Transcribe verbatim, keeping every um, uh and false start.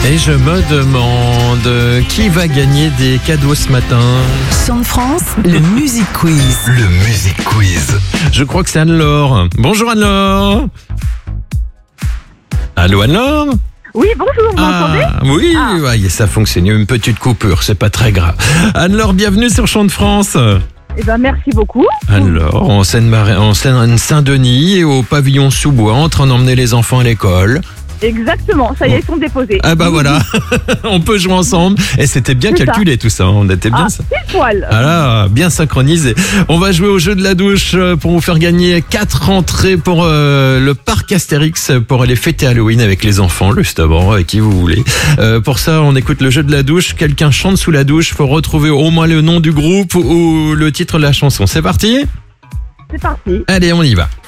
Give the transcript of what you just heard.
Et je me demande qui va gagner des cadeaux ce matin. Chant de France, le Music Quiz. Le Music Quiz. Je crois que c'est Anne-Laure. Bonjour Anne-Laure. Allô Anne-Laure. Oui, bonjour, vous m'entendez? Ah, oui, Ah. ouais, ça fonctionne. Il y a une petite coupure, c'est pas très grave. Anne-Laure, bienvenue sur Chant de France. Eh ben, merci beaucoup. Alors, en Seine-Marie- en Seine-Saint-Denis et au pavillon sous-bois, en train d'emmener les enfants à l'école. Exactement, ça y est, ils sont déposés. Ah bah voilà, on peut jouer ensemble. Et c'était bien C'est ça. calculé tout ça, on était bien Ah, ça. pile poil. Voilà, bien synchronisé. On va jouer au jeu de la douche euh, pour vous faire gagner quatre entrées pour euh, le parc Astérix pour aller fêter Halloween avec les enfants, justement, avec qui vous voulez. Euh, pour ça, on écoute le jeu de la douche. Quelqu'un chante sous la douche. Faut retrouver au moins le nom du groupe ou le titre de la chanson. C'est parti ? C'est parti. Allez, on y va.